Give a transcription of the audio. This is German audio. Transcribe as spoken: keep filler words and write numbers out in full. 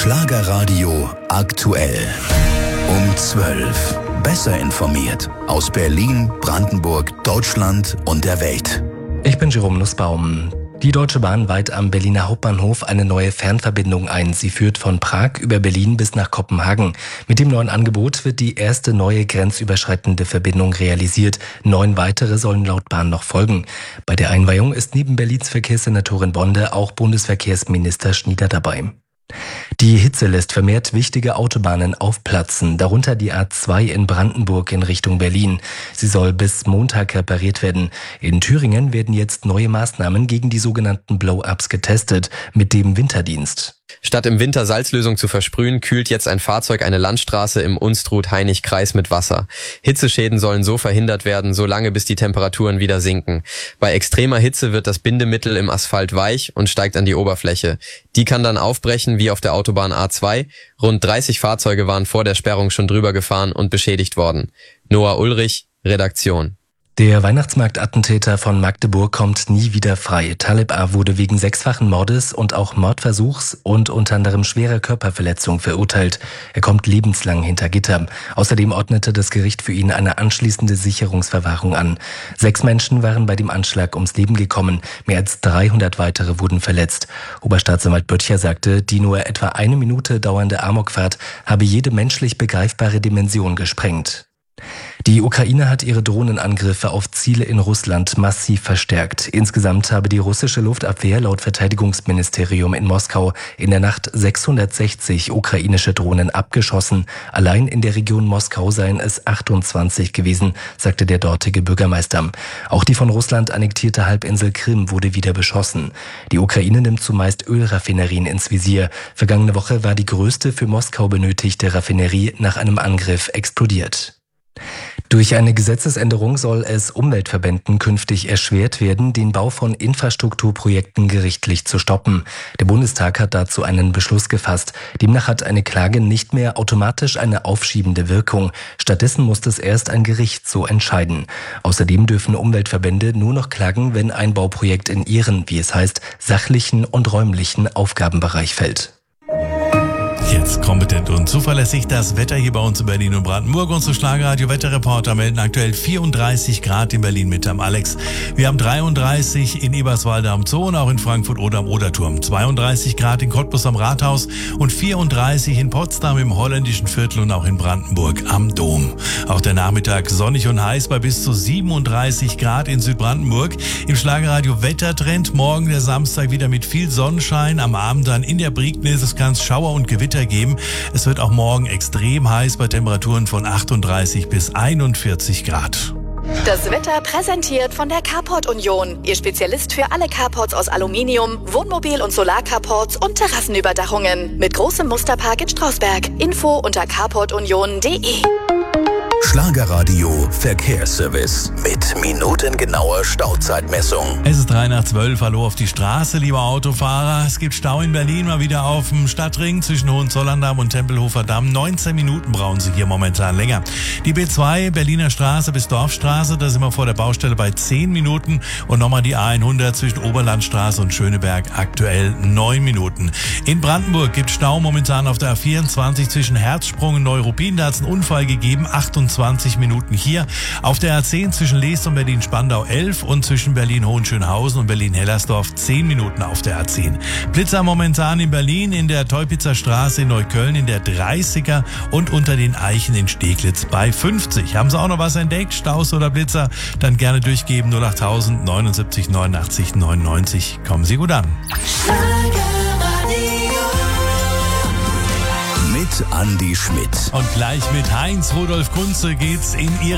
Schlagerradio aktuell. Um zwölf. Besser informiert. Aus Berlin, Brandenburg, Deutschland und der Welt. Ich bin Jerome Nussbaum. Die Deutsche Bahn weiht am Berliner Hauptbahnhof eine neue Fernverbindung ein. Sie führt von Prag über Berlin bis nach Kopenhagen. Mit dem neuen Angebot wird die erste neue grenzüberschreitende Verbindung realisiert. Neun weitere sollen laut Bahn noch folgen. Bei der Einweihung ist neben Berlins Verkehrssenatorin Bonde auch Bundesverkehrsminister Schnieder dabei. Die Hitze lässt vermehrt wichtige Autobahnen aufplatzen, darunter die A zwei in Brandenburg in Richtung Berlin. Sie soll bis Montag repariert werden. In Thüringen werden jetzt neue Maßnahmen gegen die sogenannten Blow-ups getestet, mit dem Winterdienst. Statt im Winter Salzlösung zu versprühen, kühlt jetzt ein Fahrzeug eine Landstraße im Unstrut-Heinig-Kreis mit Wasser. Hitzeschäden sollen so verhindert werden, solange bis die Temperaturen wieder sinken. Bei extremer Hitze wird das Bindemittel im Asphalt weich und steigt an die Oberfläche. Die kann dann aufbrechen wie auf der Autobahn A zwei. Rund dreißig Fahrzeuge waren vor der Sperrung schon drüber gefahren und beschädigt worden. Noah Ulrich, Redaktion. Der Weihnachtsmarktattentäter von Magdeburg kommt nie wieder frei. Talib A. wurde wegen sechsfachen Mordes und auch Mordversuchs und unter anderem schwerer Körperverletzung verurteilt. Er kommt lebenslang hinter Gitter. Außerdem ordnete das Gericht für ihn eine anschließende Sicherungsverwahrung an. Sechs Menschen waren bei dem Anschlag ums Leben gekommen. Mehr als dreihundert weitere wurden verletzt. Oberstaatsanwalt Böttcher sagte, die nur etwa eine Minute dauernde Amokfahrt habe jede menschlich begreifbare Dimension gesprengt. Die Ukraine hat ihre Drohnenangriffe auf Ziele in Russland massiv verstärkt. Insgesamt habe die russische Luftabwehr laut Verteidigungsministerium in Moskau in der Nacht sechshundertsechzig ukrainische Drohnen abgeschossen. Allein in der Region Moskau seien es achtundzwanzig gewesen, sagte der dortige Bürgermeister. Auch die von Russland annektierte Halbinsel Krim wurde wieder beschossen. Die Ukraine nimmt zumeist Ölraffinerien ins Visier. Vergangene Woche war die größte für Moskau benötigte Raffinerie nach einem Angriff explodiert. Durch eine Gesetzesänderung soll es Umweltverbänden künftig erschwert werden, den Bau von Infrastrukturprojekten gerichtlich zu stoppen. Der Bundestag hat dazu einen Beschluss gefasst. Demnach hat eine Klage nicht mehr automatisch eine aufschiebende Wirkung. Stattdessen muss es erst ein Gericht so entscheiden. Außerdem dürfen Umweltverbände nur noch klagen, wenn ein Bauprojekt in ihren, wie es heißt, sachlichen und räumlichen Aufgabenbereich fällt. Jetzt kompetent und zuverlässig das Wetter hier bei uns in Berlin und Brandenburg. Unsere Schlagerradio-Wetterreporter melden aktuell vierunddreißig Grad in Berlin mit am Alex. Wir haben dreiunddreißig in Eberswalde am Zoo und auch in Frankfurt oder am Oderturm. zweiunddreißig Grad in Cottbus am Rathaus und vierunddreißig in Potsdam im holländischen Viertel und auch in Brandenburg am Dom. Auch der Nachmittag sonnig und heiß bei bis zu siebenunddreißig Grad in Südbrandenburg. Im Schlagerradio Wettertrend morgen der Samstag wieder mit viel Sonnenschein. Am Abend dann in der Prignitz. Es kann Schauer und Gewitter geben. Es wird auch morgen extrem heiß bei Temperaturen von achtunddreißig bis einundvierzig Grad. Das Wetter präsentiert von der Carport Union. Ihr Spezialist für alle Carports aus Aluminium, Wohnmobil- und Solarcarports und Terrassenüberdachungen. Mit großem Musterpark in Strausberg. Info unter carport union punkt de. Schlagerradio Verkehrsservice mit minutengenauer Stauzeitmessung. Es ist drei nach zwölf. Hallo auf die Straße, liebe Autofahrer. Es gibt Stau in Berlin, mal wieder auf dem Stadtring zwischen Hohenzollern-Damm und Tempelhofer Damm. neunzehn Minuten brauchen Sie hier momentan länger. Die B zwei, Berliner Straße bis Dorfstraße, da sind wir vor der Baustelle bei zehn Minuten. Und nochmal die A hundert zwischen Oberlandstraße und Schöneberg, aktuell neun Minuten. In Brandenburg gibt Stau momentan auf der A vierundzwanzig zwischen Herzsprung und Neuruppin. Da hat es einen Unfall gegeben, achtundzwanzig Minuten hier. Auf der A zehn zwischen Leest und Berlin-Spandau elf und zwischen Berlin-Hohenschönhausen und Berlin-Hellersdorf zehn Minuten auf der A zehn. Blitzer momentan in Berlin, in der Teupitzer Straße in Neukölln, in der dreißiger und unter den Eichen in Steglitz bei fünfzig. Haben Sie auch noch was entdeckt, Staus oder Blitzer? Dann gerne durchgeben null acht null null neunundsiebzig neunundachtzig neunundneunzig. Kommen Sie gut an. Mit Andi Schmidt. Und gleich mit Heinz Rudolf Kunze geht's in Ihr